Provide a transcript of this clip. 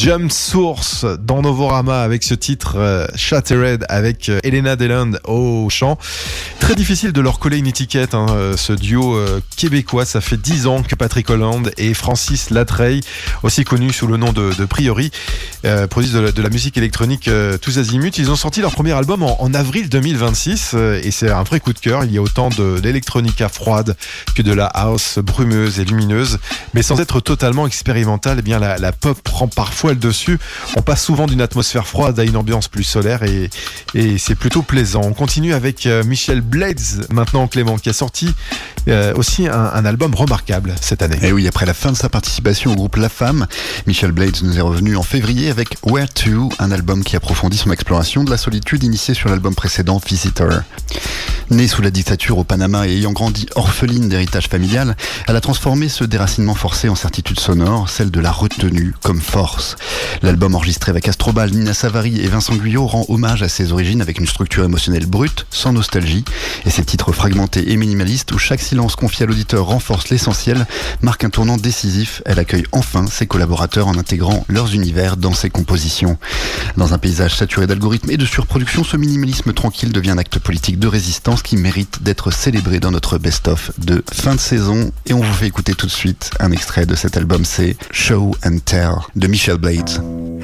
Jump Source dans Novorama avec ce titre Shattered avec Elena Deland au chant. Très difficile de leur coller une étiquette, ce duo québécois. Ça fait 10 ans que Patrick Holland et Francis Latreille, aussi connus sous le nom de Priori, produisent de la musique électronique tous azimuts. Ils ont sorti leur premier album en avril 2026 et c'est un vrai coup de cœur. Il y a autant de l'électronica froide que de la house brumeuse et lumineuse, mais sans être totalement expérimentale. Eh bien la pop prend parfois le dessus. On passe souvent d'une atmosphère froide à une ambiance plus solaire et c'est plutôt plaisant. On continue avec Michel Blades maintenant, Clément, qui a sorti aussi un album remarquable cette année. Et oui, après la fin de sa participation au groupe La Femme, Michel Blades nous est revenu en février avec Where To, un album qui approfondit son exploration de la solitude initiée sur l'album précédent Visitor. Née sous la dictature au Panama et ayant grandi orpheline d'héritage familial, elle a transformé ce déracinement forcé en certitude sonore, celle de la retenue comme force. L'album enregistré avec Astrobal, Nina Savary et Vincent Guyot rend hommage à ses origines avec une structure émotionnelle brute, sans nostalgie, et ses titres fragmentés et minimalistes où chaque silence confié à l'auditeur renforce l'essentiel, marque un tournant décisif. Elle accueille enfin ses collaborateurs en intégrant leurs univers dans ses compositions. Dans un paysage saturé d'algorithmes et de surproduction, ce minimalisme tranquille devient un acte politique de résistance qui mérite d'être célébré dans notre best-of de fin de saison. Et on vous fait écouter tout de suite un extrait de cet album, c'est Show and Tell de Michel Blades.